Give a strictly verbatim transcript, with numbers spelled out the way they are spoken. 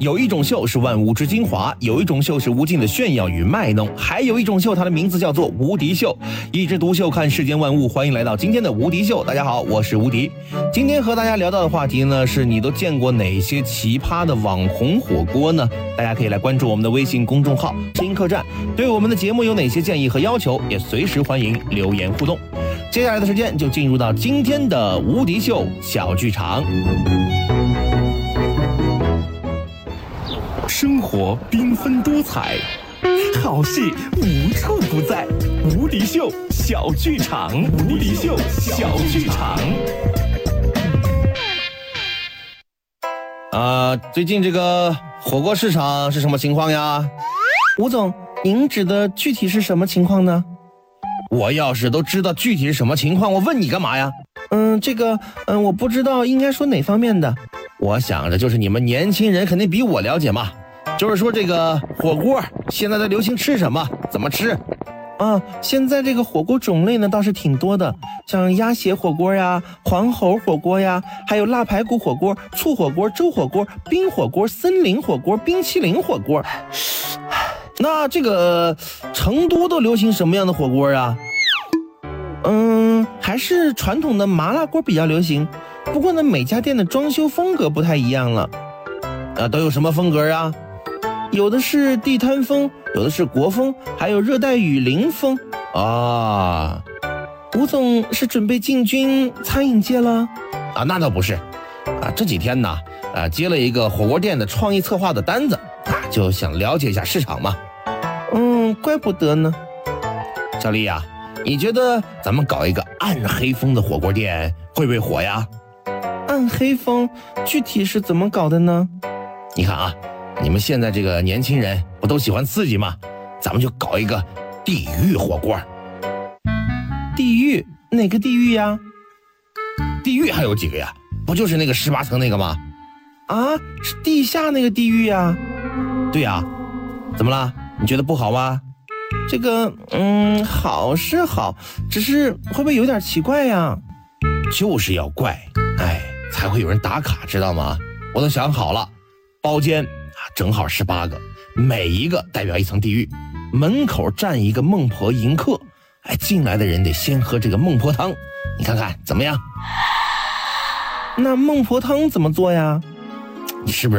有一种秀是万物之精华，有一种秀是无尽的炫耀与卖弄，还有一种秀，它的名字叫做无敌秀。一枝独秀看世间万物，欢迎来到今天的无敌秀。大家好，我是无敌。今天和大家聊到的话题呢，是你都见过哪些奇葩的网红火锅呢？大家可以来关注我们的微信公众号知音客栈，对我们的节目有哪些建议和要求，也随时欢迎留言互动。接下来的时间就进入到今天的无敌秀小剧场。生活缤纷多彩，好戏无处不在。无敌秀小剧场，无敌秀小剧场。啊，最近这个火锅市场是什么情况呀？ 吴总，您指的具体是什么情况呢？ 我要是都知道具体是什么情况，我问你干嘛呀？ 嗯，这个，嗯，我不知道应该说哪方面的。 我想着就是你们年轻人肯定比我了解嘛。就是说这个火锅现在在流行吃什么，怎么吃啊？现在这个火锅种类呢倒是挺多的，像鸭血火锅呀、黄喉火锅呀，还有腊排骨火锅、醋火锅、粥火锅、冰火锅、森林火锅、冰淇淋火锅。 那这个成都都流行什么样的火锅啊？ 嗯，还是传统的麻辣锅比较流行，不过呢每家店的装修风格不太一样了。 啊，都有什么风格啊？ 有的是地摊风，有的是国风，还有热带雨林风啊。 吴总是准备进军餐饮界了？ 啊，那倒不是啊，这几天呢啊接了一个火锅店的创意策划的单子啊，就想了解一下市场嘛。 嗯，怪不得呢。 小丽呀，你觉得咱们搞一个暗黑风的火锅店会不会火呀？ 暗黑风具体是怎么搞的呢？ 你看啊，你们现在这个年轻人不都喜欢刺激吗？咱们就搞一个地狱火锅。 地狱？哪个地狱呀？ 地狱还有几个呀？不就是那个十八层那个吗？ 啊，是地下那个地狱呀？ 对呀。怎么了？你觉得不好吗？ 这个，嗯，好是好，只是会不会有点奇怪呀？ 就是要怪，哎，才会有人打卡，知道吗？我都想好了。包间啊，正好十八个，每一个代表一层地狱，门口站一个孟婆迎客，哎，进来的人得先喝这个孟婆汤，你看看怎么样？ 那孟婆汤怎么做呀？ 你是不是